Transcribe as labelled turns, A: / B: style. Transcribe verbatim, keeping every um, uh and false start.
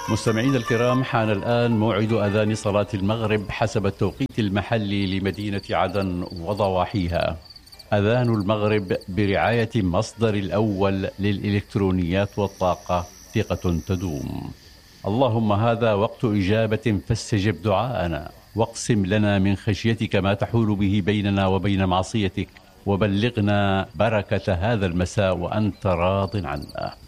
A: مستمعينا الكرام، حان الآن موعد أذان صلاة المغرب حسب التوقيت المحلي لمدينة عدن وضواحيها. أذان المغرب برعاية مصدر الأول للإلكترونيات والطاقة، ثقة تدوم. اللهم هذا وقت إجابة فاستجب دعاءنا، واقسم لنا من خشيتك ما تحول به بيننا وبين معصيتك، وبلغنا بركة هذا المساء وأنت راض عنا.